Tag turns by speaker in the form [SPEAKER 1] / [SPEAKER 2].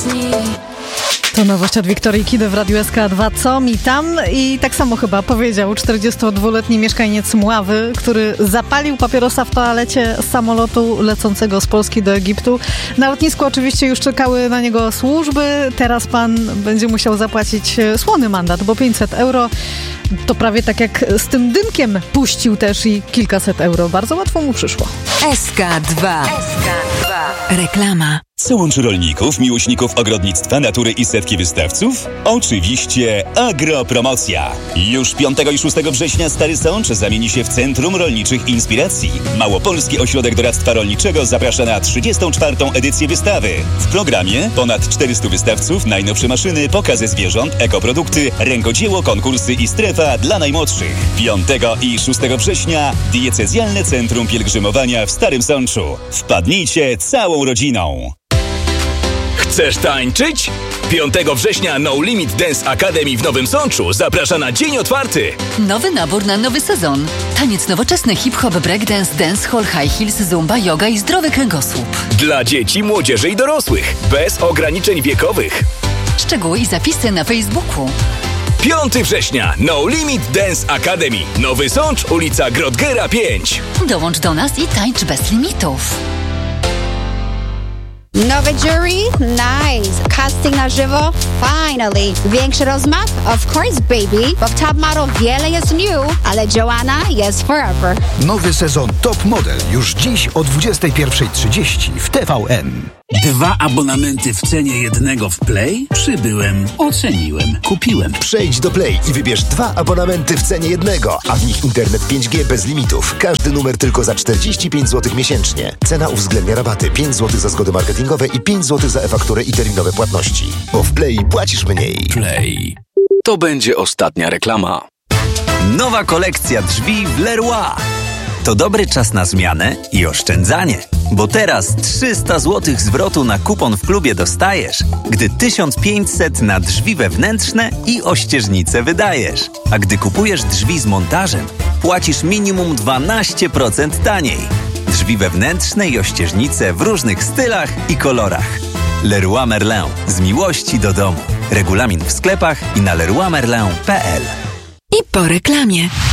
[SPEAKER 1] To nowość od Wiktorii Kidy w Radiu SK2. Co mi tam? I tak samo chyba powiedział 42-letni mieszkaniec Mławy, który zapalił papierosa w toalecie samolotu lecącego z Polski do Egiptu. Na lotnisku oczywiście już czekały na niego służby. Teraz pan będzie musiał zapłacić słony mandat, bo 500 euro to prawie tak jak z tym dymkiem puścił też i kilkaset euro. Bardzo łatwo mu przyszło.
[SPEAKER 2] SK2. Reklama.
[SPEAKER 3] Co łączy rolników, miłośników ogrodnictwa, natury i setki wystawców? Oczywiście agropromocja. Już 5 i 6 września Stary Sącz zamieni się w Centrum Rolniczych Inspiracji. Małopolski Ośrodek Doradztwa Rolniczego zaprasza na 34. edycję wystawy. W programie ponad 400 wystawców, najnowsze maszyny, pokazy zwierząt, ekoprodukty, rękodzieło, konkursy i strefa dla najmłodszych. 5 i 6 września Diecezjalne Centrum Pielgrzymowania w Starym Sączu. Wpadnijcie całą rodziną.
[SPEAKER 4] Chcesz tańczyć? 5 września No Limit Dance Academy w Nowym Sączu zaprasza na dzień otwarty.
[SPEAKER 2] Nowy nabór na nowy sezon. Taniec nowoczesny, hip-hop, breakdance, dancehall, high heels, zumba, yoga i zdrowy kręgosłup.
[SPEAKER 4] Dla dzieci, młodzieży i dorosłych. Bez ograniczeń wiekowych.
[SPEAKER 2] Szczegóły i zapisy na Facebooku.
[SPEAKER 4] 5 września No Limit Dance Academy. Nowy Sącz, ulica Grodgera 5.
[SPEAKER 2] Dołącz do nas i tańcz bez limitów.
[SPEAKER 5] Nowy jury? Nice. Casting na żywo? Finally. Większy rozmach? Of course, baby. Bo w Top Model wiele jest new, ale Joanna jest forever.
[SPEAKER 6] Nowy sezon Top Model już dziś o 21:30 w TVN.
[SPEAKER 7] 2 abonamenty w cenie jednego w Play? Przybyłem, oceniłem, kupiłem.
[SPEAKER 8] Przejdź do Play i wybierz 2 abonamenty w cenie jednego, a w nich internet 5G bez limitów. Każdy numer tylko za 45 zł miesięcznie. Cena uwzględnia rabaty 5 zł za zgody marketingowe i 5 zł za e-fakturę i terminowe płatności. Bo w Play płacisz mniej.
[SPEAKER 7] Play. To będzie ostatnia reklama.
[SPEAKER 9] Nowa kolekcja drzwi w Leroy. To dobry czas na zmianę i oszczędzanie, bo teraz 300 zł zwrotu na kupon w klubie dostajesz, gdy 1500 na drzwi wewnętrzne i ościeżnice wydajesz. A gdy kupujesz drzwi z montażem, płacisz minimum 12% taniej. Drzwi wewnętrzne i ościeżnice w różnych stylach i kolorach. Leroy Merlin. Z miłości do domu. Regulamin w sklepach i na leroymerlin.pl.
[SPEAKER 2] I po reklamie.